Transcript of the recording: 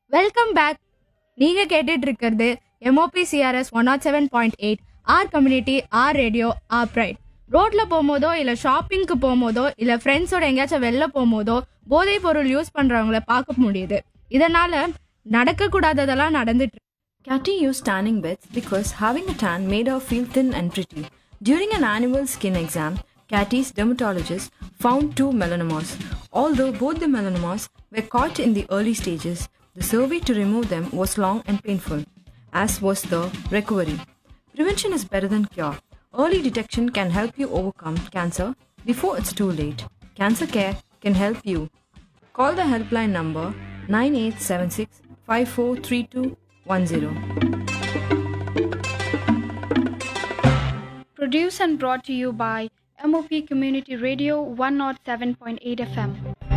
Welcome back. நீங்க கேட்டுட்டு இருக்கிறது MOP CRS 107.8 R community or radio R bright. ரோட்ல போகும்போதோ இல்ல ஷாப்பிங்க்கு போகும்போதோ இல்ல ஃப்ரெண்ட்ஸோட எங்கேயாச்சும் வெளில போகும்போதோ போதைப் பொருள் யூஸ் பண்றவங்கள பார்க்க முடியுது. இதனால நடக்க கூடாததெல்லாம் நடந்துட்டு இருக்கு. Catty used tanning beds because having a tan made her feel thin and pretty. During an annual skin exam, Catty's dermatologist found two melanomas. Although both the melanomas were caught in the early stages, the survey to remove them was long and painful, as was the recovery. Prevention is better than cure. Early detection can help you overcome cancer before it's too late. Cancer Care can help you. Call the helpline number 9876 543210. Produced and brought to you by MOP Community Radio 107.8 FM.